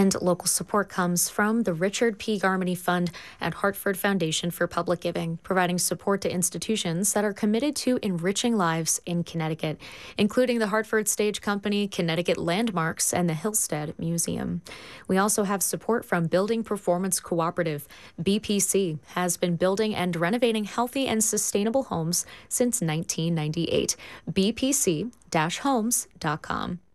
And local support comes from the Richard P. Garmany Fund and Hartford Foundation for Public Giving, providing support to institutions that are committed to enriching lives in Connecticut, including the Hartford Stage Company, Connecticut Landmarks, and the Hillstead Museum. We also have support from Building Performance Cooperative. BPC has been building and renovating healthy and sustainable homes since 1998. BPC-homes.com.